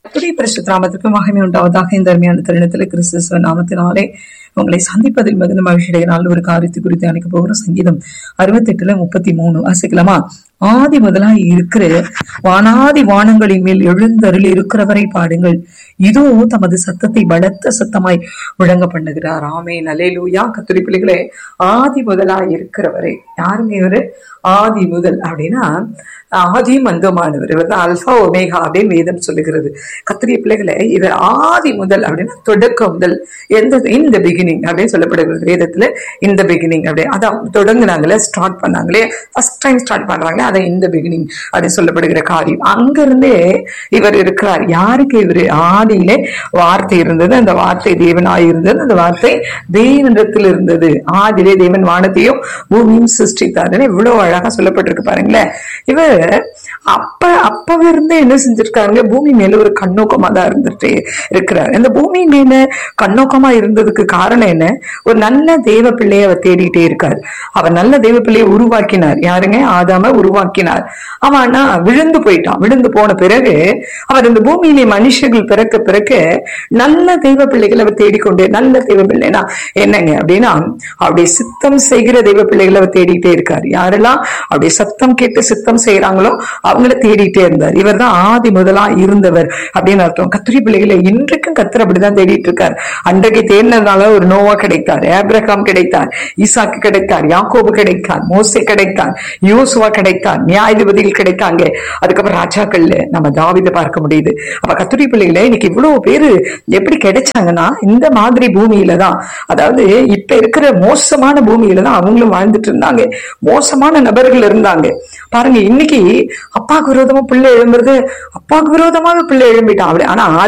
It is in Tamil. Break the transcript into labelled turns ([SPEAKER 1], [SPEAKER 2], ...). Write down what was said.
[SPEAKER 1] கர்த்தருடைய பரிசுத்த நாமத்திற்கு மகிமை உண்டாவதாக. இந்த அருமையான தருணத்தில் கிறிஸ்துவ நாமத்தினாலே உங்களை சந்திப்பதில் மிகுந்த மகிழ்ச்சியுடைய நாள் ஒரு காரியத்தை குறித்து அணைக்க போகிறோம். சங்கீதம் 68:33 வாசிக்கலாமா? ஆதி முதலாய் இருக்கிற வானாதி வானங்களின் மேல் எழுந்தருள் இருக்கிறவரை பாடுங்கள், இதோ தமது சத்தத்தை பலத்த சத்தமாய் முழங்க பண்ணுகிறார். ஆமென், அல்லேலூயா. கர்த்தருடைய பிள்ளைகளே, ஆதி முதலாய் இருக்கிறவரை யாருங்க இவரு? ஆதி முதல் அப்படின்னா ஆதியும் அந்தமானவர். இவர் தான் அல்பா ஒமேகா அப்படின்னு வேதம் சொல்லுகிறது. கர்த்தருடைய பிள்ளைகளை, இவர் ஆதி முதல் அப்படின்னா தொடக்க முதல், இந்த பிகினிங் அப்படின்னு சொல்லப்படுகிறது வேதத்துல. இந்த பிகினிங் அப்படி அதான் தொடங்குனாங்களே, ஸ்டார்ட் பண்ணாங்களே, ஃபர்ஸ்ட் டைம் ஸ்டார்ட் பண்றாங்களே, அதை இந்த பிகினிங் அப்படின்னு சொல்லப்படுகிற காரியம். அங்கிருந்தே இவர் இருக்கிறார். யாருக்கு? இவரு ஆதியிலே வார்த்தை இருந்தது, அந்த வார்த்தை தேவனாய் இருந்தது, அந்த வார்த்தை தேவனிடத்தில் இருந்தது. ஆதியிலே தேவன் வானத்தையும் பூமியும் சிருஷ்டித்தார். இவ்வளவு அழகா சொல்லப்பட்டிருக்கு பாருங்களேன். இவர் அப்பவே இருந்தே என்ன செஞ்சிருக்காங்க? பூமி மேல ஒரு கண்ணோக்கமா தான் இருந்துட்டு இருக்கிறார். இந்த பூமி மேல கண்ணோக்கமா இருந்ததுக்கு காரணம் என்ன? ஒரு நல்ல தேவ பிள்ளையை அவர் தேடிட்டே இருக்கார். அவர் நல்ல தேவ பிள்ளையை உருவாக்கினார். யாருங்க? ஆதாம உருவாக்கினார். அவன் ஆனா விழுந்து போயிட்டான். விழுந்து போன பிறகு அவர் இந்த பூமியிலே மனுஷர்கள் பிறக்க பிறக்க நல்ல தெய்வ பிள்ளைகளை அவர் தேடிக்கொண்டே, நல்ல தெய்வ பிள்ளைனா என்னங்க அப்படின்னா அப்படியே சித்தம் செய்கிற தெய்வ பிள்ளைகளை அவர் தேடிட்டே இருக்கார். யாரெல்லாம் அப்படியே சத்தம் கேட்டு சித்தம் செய்யறாங்களோ அவங்கள தேடிட்டே இருந்தார். இவர் தான் ஆதி முதலா இருந்தவர் அப்படின்னு அர்த்தம். கர்த்தருடைய பிள்ளைகளை இன்றைக்கும் கர்த்தர் அப்படிதான் தேடிட்டு இருக்கார். அன்றைக்கு தேடினதுனால ஒரு நோவா கிடைத்தார், ஆபிரகாம் கிடைத்தார், ஈசாக்கு கிடைத்தார், யாக்கோபு கிடைத்தார், மோசே கிடைத்தார், யோசுவா கிடைத்தார், நியாயாதிபதிகள் கிடைத்தாங்க. அதுக்கப்புறம் ராஜாக்கள்ல நம்ம தாவீதை பார்க்க முடியுது. அப்ப கர்த்தருடைய பிள்ளைகளை இன்னைக்கு இவ்வளவு பேரு எப்படி கிடைச்சாங்கன்னா இந்த மாதிரி பூமியில தான், அதாவது இப்ப இருக்கிற மோசமான பூமியில தான் அவங்களும் வாழ்ந்துட்டு இருந்தாங்க. மோசமான நபர்கள் இருந்தாங்க பாருங்க. இன்னைக்கு அப்பாவுக்கு விரோதமா பிள்ளை எழும்புறது, அப்பாவுக்கு விரோதமாக பிள்ளை எழும்பிட்டான் அப்படி. ஆனா